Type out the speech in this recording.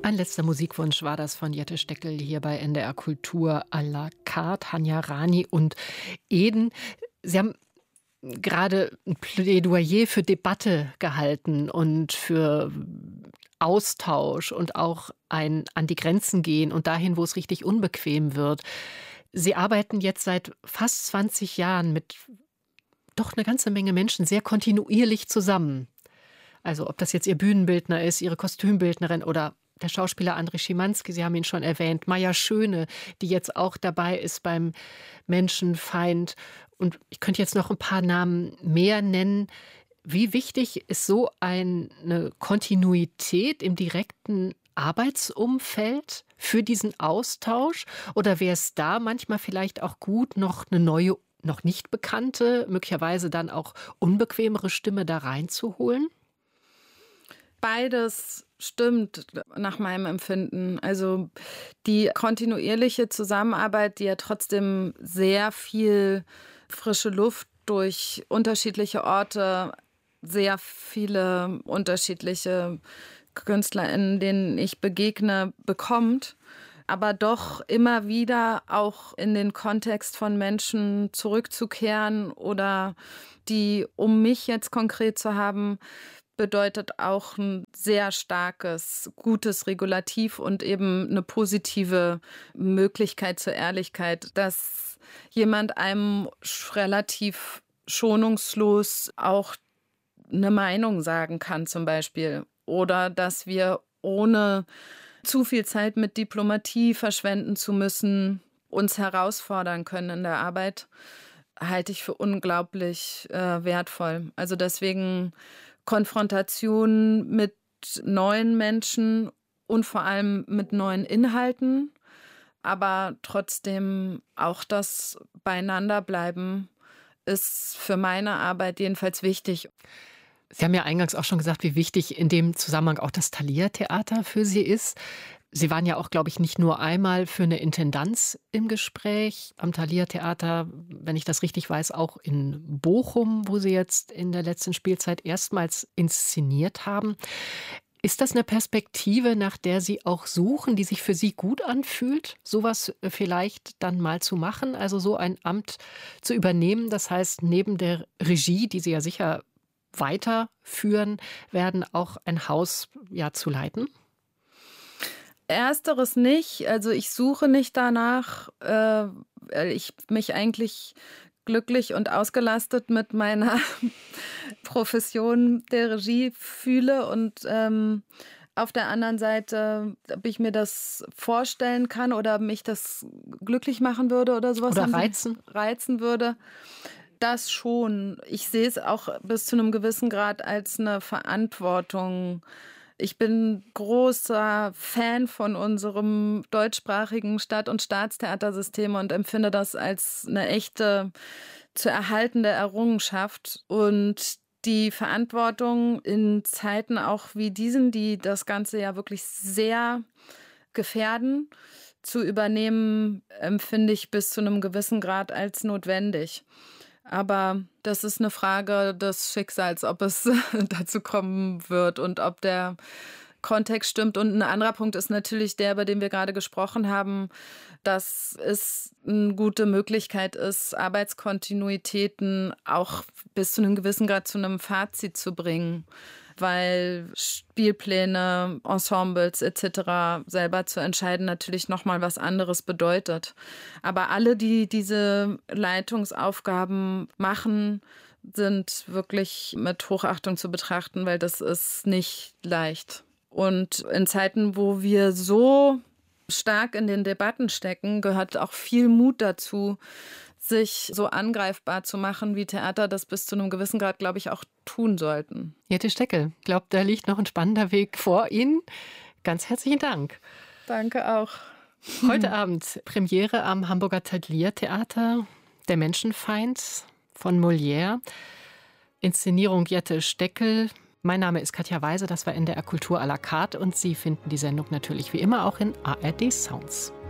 Ein letzter Musikwunsch war das von Jette Steckel hier bei NDR Kultur à la carte. Hanya Rani und Eden. Sie haben gerade ein Plädoyer für Debatte gehalten und für Austausch und auch ein an die Grenzen gehen und dahin, wo es richtig unbequem wird. Sie arbeiten jetzt seit fast 20 Jahren mit doch eine ganze Menge Menschen sehr kontinuierlich zusammen. Also ob das jetzt Ihr Bühnenbildner ist, Ihre Kostümbildnerin oder der Schauspieler André Schimanski, Sie haben ihn schon erwähnt, Maja Schöne, die jetzt auch dabei ist beim Menschenfeind. Und ich könnte jetzt noch ein paar Namen mehr nennen. Wie wichtig ist so eine Kontinuität im direkten Arbeitsumfeld für diesen Austausch? Oder wäre es da manchmal vielleicht auch gut, noch eine neue, noch nicht bekannte, möglicherweise dann auch unbequemere Stimme da reinzuholen? Beides stimmt nach meinem Empfinden. Also die kontinuierliche Zusammenarbeit, die ja trotzdem sehr viel frische Luft durch unterschiedliche Orte, sehr viele unterschiedliche KünstlerInnen, denen ich begegne, bekommt, aber doch immer wieder auch in den Kontext von Menschen zurückzukehren oder die, um mich jetzt konkret zu haben, bedeutet auch ein sehr starkes, gutes Regulativ und eben eine positive Möglichkeit zur Ehrlichkeit, dass jemand einem relativ schonungslos auch eine Meinung sagen kann zum Beispiel. Oder dass wir ohne zu viel Zeit mit Diplomatie verschwenden zu müssen, uns herausfordern können in der Arbeit, halte ich für unglaublich wertvoll. Also deswegen Konfrontation mit neuen Menschen und vor allem mit neuen Inhalten, aber trotzdem auch das Beieinanderbleiben ist für meine Arbeit jedenfalls wichtig. Sie haben ja eingangs auch schon gesagt, wie wichtig in dem Zusammenhang auch das Thalia-Theater für Sie ist. Sie waren ja auch, glaube ich, nicht nur einmal für eine Intendanz im Gespräch am Thalia-Theater, wenn ich das richtig weiß, auch in Bochum, wo Sie jetzt in der letzten Spielzeit erstmals inszeniert haben. Ist das eine Perspektive, nach der Sie auch suchen, die sich für Sie gut anfühlt, sowas vielleicht dann mal zu machen, also so ein Amt zu übernehmen? Das heißt, neben der Regie, die Sie ja sicher weiterführen werden, auch ein Haus zu leiten? Ersteres nicht. Also ich suche nicht danach, weil ich mich eigentlich glücklich und ausgelastet mit meiner Profession der Regie fühle und auf der anderen Seite, ob ich mir das vorstellen kann oder mich das glücklich machen würde oder sowas. Oder reizen würde. Das schon. Ich sehe es auch bis zu einem gewissen Grad als eine Verantwortung. Ich bin großer Fan von unserem deutschsprachigen Stadt- und Staatstheatersystem und empfinde das als eine echte zu erhaltende Errungenschaft. Und die Verantwortung in Zeiten auch wie diesen, die das Ganze ja wirklich sehr gefährden, zu übernehmen, empfinde ich bis zu einem gewissen Grad als notwendig. Aber das ist eine Frage des Schicksals, ob es dazu kommen wird und ob der Kontext stimmt. Und ein anderer Punkt ist natürlich der, über den wir gerade gesprochen haben, dass es eine gute Möglichkeit ist, Arbeitskontinuitäten auch bis zu einem gewissen Grad zu einem Fazit zu bringen, weil Spielpläne, Ensembles etc. selber zu entscheiden natürlich nochmal was anderes bedeutet. Aber alle, die diese Leitungsaufgaben machen, sind wirklich mit Hochachtung zu betrachten, weil das ist nicht leicht. Und in Zeiten, wo wir so stark in den Debatten stecken, gehört auch viel Mut dazu, sich so angreifbar zu machen, wie Theater das bis zu einem gewissen Grad, glaube ich, auch tun sollten. Jette Steckel, ich glaube, da liegt noch ein spannender Weg vor Ihnen. Ganz herzlichen Dank. Danke auch. Heute Abend Premiere am Hamburger Thalia-Theater, Der Menschenfeind von Molière. Inszenierung Jette Steckel. Mein Name ist Katja Weise, das war NDR Kultur à la carte und Sie finden die Sendung natürlich wie immer auch in ARD Sounds.